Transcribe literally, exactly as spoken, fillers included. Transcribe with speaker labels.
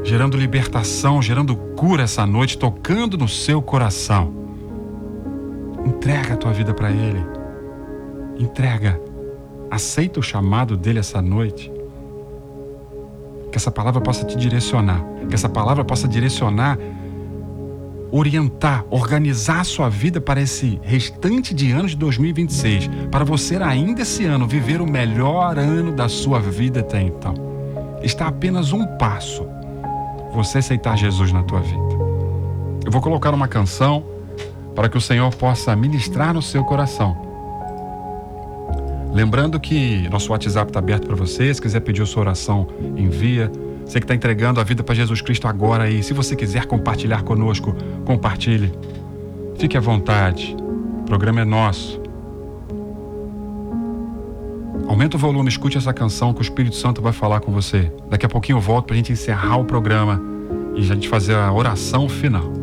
Speaker 1: gerando libertação, gerando cura essa noite, tocando no seu coração. Entrega a tua vida para Ele. Entrega. Aceita o chamado dele essa noite. Que essa palavra possa te direcionar. Que essa palavra possa direcionar, orientar, organizar a sua vida para esse restante de anos de dois mil e vinte e seis. Para você ainda esse ano viver o melhor ano da sua vida até então. Está apenas um passo. Você aceitar Jesus na tua vida. Eu vou colocar uma canção para que o Senhor possa ministrar no seu coração. Lembrando que nosso WhatsApp está aberto para você. Se quiser pedir a sua oração, envia. Você que está entregando a vida para Jesus Cristo agora aí, se você quiser compartilhar conosco, compartilhe. Fique à vontade. O programa é nosso. Aumenta o volume, escute essa canção que o Espírito Santo vai falar com você. Daqui a pouquinho eu volto para a gente encerrar o programa e a gente fazer a oração final.